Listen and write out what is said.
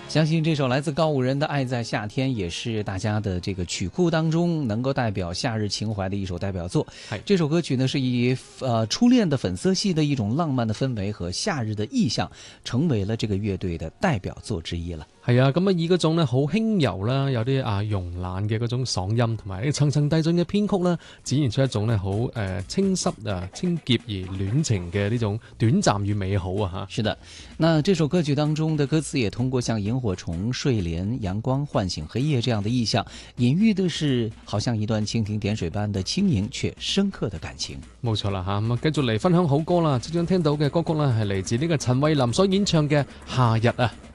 相信这首来自告五人的《爱在夏天》也是大家的这个曲库当中能够代表夏日情怀的一首代表作。这首歌曲呢是以初恋的粉色系的一种浪漫的氛圍和夏日的意象，成為了這個樂隊的代表作之一啦。 係啊，咁啊以嗰種咧好輕柔啦，有啲慵懶嘅嗰種嗓音，同埋層層遞進嘅編曲啦，展現出一種咧好清晰清潔而戀情嘅呢種短暫與美好啊！ 是的，那這首歌曲當中的歌詞也通過像螢火蟲、睡蓮、陽光喚醒黑夜這樣的意象，隱喻的是好像一段蜻蜓點水般的輕盈卻深刻的感情。 冇錯啦嚇，咁啊繼續嚟分享好歌啦！即將聽到嘅歌曲咧係嚟自呢個陳慧琳所演唱嘅《夏日》啊。